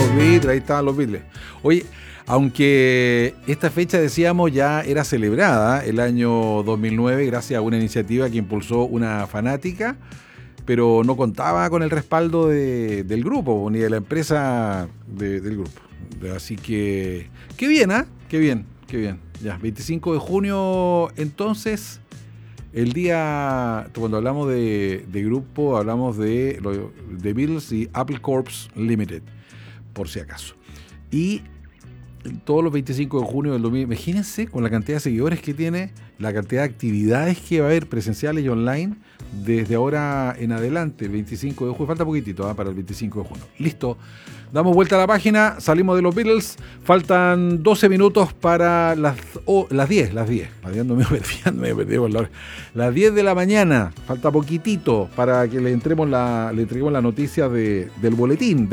Beatles, ahí estaban los Beatles. Oye, aunque esta fecha, decíamos, ya era celebrada el año 2009 gracias a una iniciativa que impulsó una fanática, pero no contaba con el respaldo del grupo, ni de la empresa del grupo. Así que, qué bien, ¿ah? Qué bien. Ya, 25 de junio, entonces, el día, cuando hablamos de grupo, hablamos de Beatles y Apple Corps Limited, por si acaso. Y todos los 25 de junio del 2000, imagínense con la cantidad de seguidores que tiene, la cantidad de actividades que va a haber presenciales y online desde ahora en adelante, el 25 de junio, falta poquitito para el 25 de junio. Listo, damos vuelta a la página, salimos de los Beatles, faltan 12 minutos para las 10, las 10 de la mañana, falta poquitito para que le entreguemos la noticia del boletín.